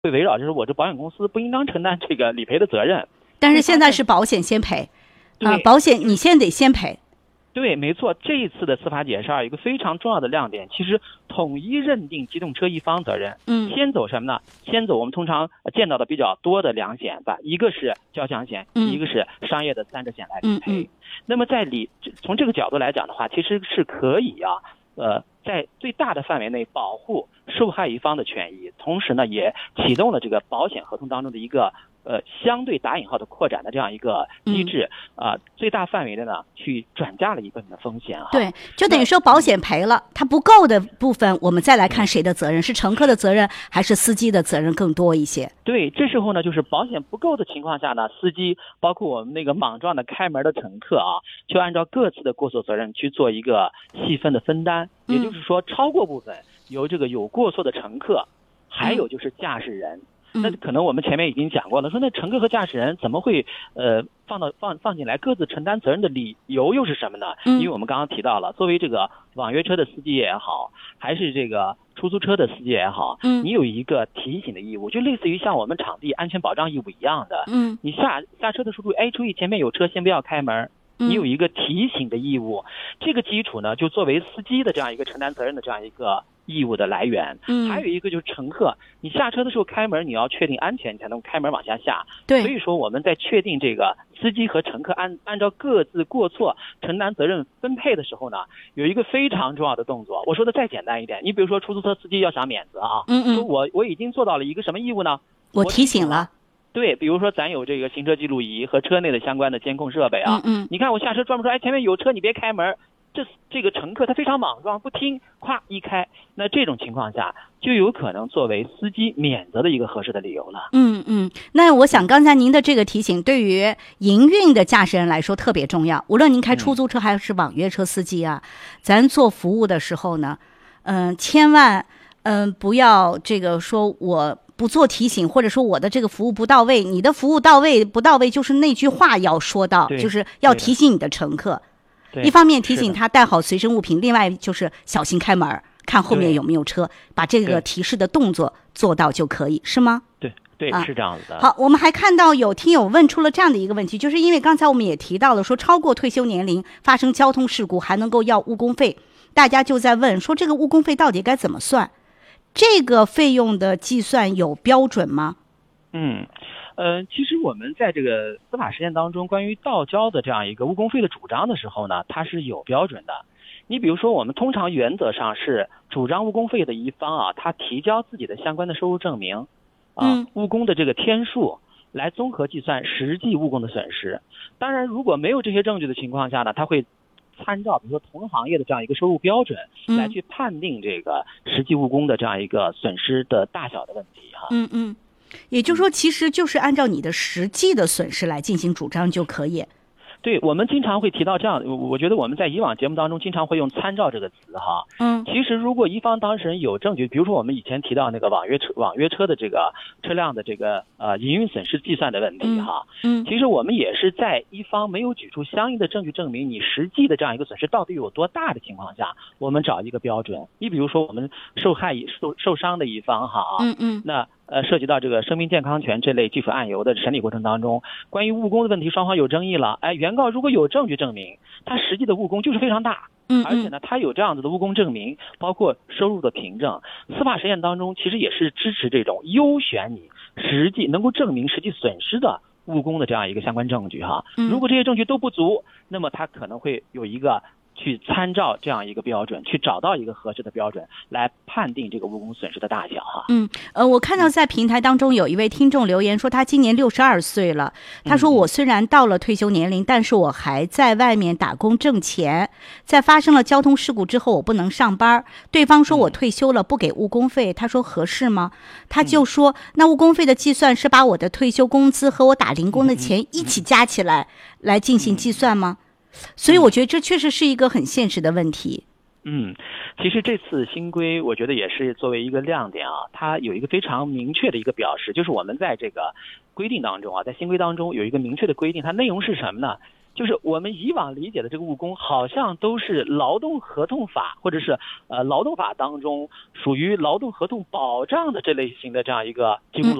会围绕就是我这保险公司不应当承担这个理赔的责任。 但是现在是保险先赔，保险你先得先赔。 对，没错，这一次的司法解释有一个非常重要的亮点，其实统一认定机动车一方责任。先走什么呢？先走我们通常见到的比较多的两险吧，一个是交强险，一个是商业的3者险来理赔。那么从这个角度来讲的话，其实是可以在最大的范围内保护受害一方的权益，同时呢，也启动了这个保险合同当中的一个相对打引号的扩展的这样一个机制，最大范围的呢去转嫁了一部分的风险对，就等于说保险赔了，它不够的部分，我们再来看谁的责任，是乘客的责任还是司机的责任更多一些？ 对，这时候呢，就是保险不够的情况下呢，司机包括我们那个莽撞的开门的乘客就按照各自的过错责任去做一个细分的分担，也就是说，超过部分由这个有过错的乘客，还有就是驾驶人。那可能我们前面已经讲过了，说那乘客和驾驶人怎么会放进来各自承担责任的理由又是什么呢？因为我们刚刚提到了，作为这个网约车的司机也好，还是这个出租车的司机也好，你有一个提醒的义务，就类似于像我们场地安全保障义务一样的。你下车的时候，注意前面有车，先不要开门。你有一个提醒的义务，这个基础呢，就作为司机的这样一个承担责任的这样一个义务的来源。还有一个就是乘客，你下车的时候开门，你要确定安全，你才能开门往下下。 对， 所以说我们在确定这个司机和乘客按照各自过错承担责任分配的时候呢，有一个非常重要的动作。我说的再简单一点，你比如说出租车司机要想免责说我已经做到了一个什么义务呢？ 我提醒了。 对，比如说咱有这个行车记录仪和车内的相关的监控设备你看我下车专门说，前面有车你别开门，这个乘客他非常莽撞不听，咵一开，那这种情况下就有可能作为司机免责的一个合适的理由了。 那我想刚才您的这个提醒对于营运的驾驶人来说特别重要，无论您开出租车还是网约车司机咱做服务的时候呢千万不要这个说我不做提醒，或者说我的这个服务不到位，你的服务到位不到位，就是那句话要说到，就是要提醒你的乘客，一方面提醒他带好随身物品，另外就是小心开门，看后面有没有车，把这个提示的动作做到就可以，是吗？ 对，是这样子的。 好，我们还看到有听友问出了这样的一个问题，就是因为刚才我们也提到了说超过退休年龄发生交通事故还能够要误工费，大家就在问说这个误工费到底该怎么算，这个费用的计算有标准吗？ 其实我们在这个司法实践当中，关于到交的这样一个误工费的主张的时候呢，它是有标准的。你比如说，我们通常原则上是主张误工费的一方他提交自己的相关的收入证明误工的这个天数，来综合计算实际误工的损失。当然，如果没有这些证据的情况下呢，他会参照比如说同行业的这样一个收入标准来去判定这个实际误工的这样一个损失的大小的问题也就是说其实就是按照你的实际的损失来进行主张就可以。 对，我们经常会提到这样，我觉得我们在以往节目当中经常会用参照这个词其实如果一方当事人有证据，比如说我们以前提到那个网约车的这个车辆的这个营运损失计算的问题其实我们也是在一方没有举出相应的证据证明你实际的这样一个损失到底有多大的情况下，我们找一个标准。你比如说我们受伤的一方那涉及到这个生命健康权这类技术案由的审理过程当中，关于误工的问题双方有争议了，原告如果有证据证明他实际的误工就是非常大，而且呢他有这样子的误工证明，包括收入的凭证，司法实践当中其实也是支持这种优选你实际能够证明实际损失的误工的这样一个相关证据如果这些证据都不足，那么他可能会有一个去参照这样一个标准，去找到一个合适的标准来判定这个误工损失的大小我看到在平台当中有一位听众留言说他今年62岁了，他说我虽然到了退休年龄，但是我还在外面打工挣钱，在发生了交通事故之后我不能上班，对方说我退休了不给误工费，他说合适吗？他就说那误工费的计算是把我的退休工资和我打零工的钱一起加起来来进行计算吗？所以我觉得这确实是一个很现实的问题。 其实这次新规我觉得也是作为一个亮点它有一个非常明确的一个表示，就是我们在这个规定当中在新规当中有一个明确的规定，它内容是什么呢？ 就是我们以往理解的这个务工，好像都是劳动合同法或者是劳动法当中属于劳动合同保障的这类型的这样一个提供